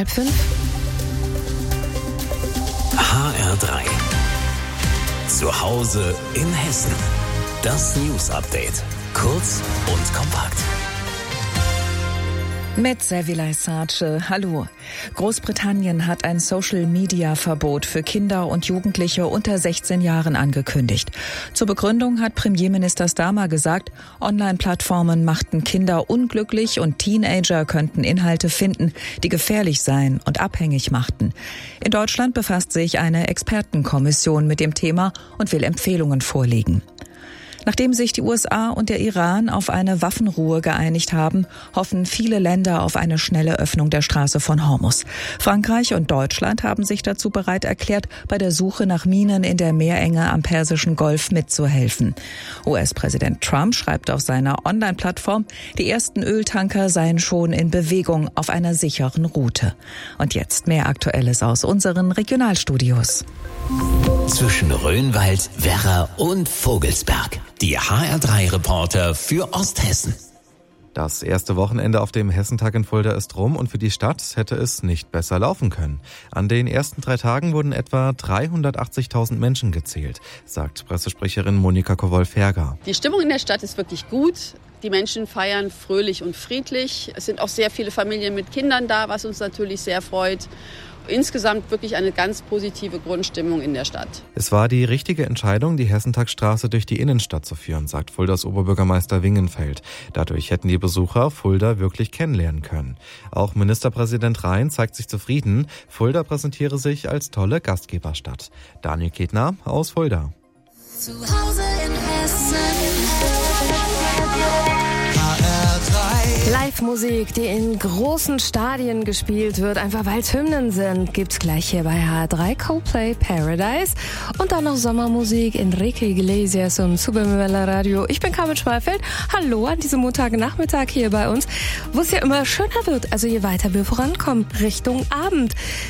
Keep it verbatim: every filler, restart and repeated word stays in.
halb fünf. H R drei. Zu Hause in Hessen. Das News Update. Kurz und kompakt. Mit Servilay Sace. Hallo. Großbritannien hat ein Social-Media-Verbot für Kinder und Jugendliche unter sechzehn Jahren angekündigt. Zur Begründung hat Premierminister Starmer gesagt, Online-Plattformen machten Kinder unglücklich und Teenager könnten Inhalte finden, die gefährlich seien und abhängig machten. In Deutschland befasst sich eine Expertenkommission mit dem Thema und will Empfehlungen vorlegen. Nachdem sich die U S A und der Iran auf eine Waffenruhe geeinigt haben, hoffen viele Länder auf eine schnelle Öffnung der Straße von Hormuz. Frankreich und Deutschland haben sich dazu bereit erklärt, bei der Suche nach Minen in der Meerenge am Persischen Golf mitzuhelfen. U S-Präsident Trump schreibt auf seiner Online-Plattform, die ersten Öltanker seien schon in Bewegung auf einer sicheren Route. Und jetzt mehr Aktuelles aus unseren Regionalstudios. Zwischen Rhönwald, Werra und Vogelsberg. Die H R drei Reporter für Osthessen. Das erste Wochenende auf dem Hessentag in Fulda ist rum und für die Stadt hätte es nicht besser laufen können. An den ersten drei Tagen wurden etwa dreihundertachtzigtausend Menschen gezählt, sagt Pressesprecherin Monika Kowol-Ferger. Die Stimmung in der Stadt ist wirklich gut. Die Menschen feiern fröhlich und friedlich. Es sind auch sehr viele Familien mit Kindern da, was uns natürlich sehr freut. Insgesamt wirklich eine ganz positive Grundstimmung in der Stadt. Es war die richtige Entscheidung, die Hessentagsstraße durch die Innenstadt zu führen, sagt Fuldas Oberbürgermeister Wingenfeld. Dadurch hätten die Besucher Fulda wirklich kennenlernen können. Auch Ministerpräsident Rhein zeigt sich zufrieden. Fulda präsentiere sich als tolle Gastgeberstadt. Daniel Ketner aus Fulda. Zu Hause in Hessen. Live-Musik, die in großen Stadien gespielt wird, einfach weil es Hymnen sind, gibt's gleich hier bei H R drei Coldplay Paradise. Und dann noch Sommermusik, Enrique Iglesias und Supermüller Radio. Ich bin Carmen Schweifeld. Hallo an diesem Montagnachmittag hier bei uns, wo es ja immer schöner wird. Also je weiter wir vorankommen, Richtung Abend.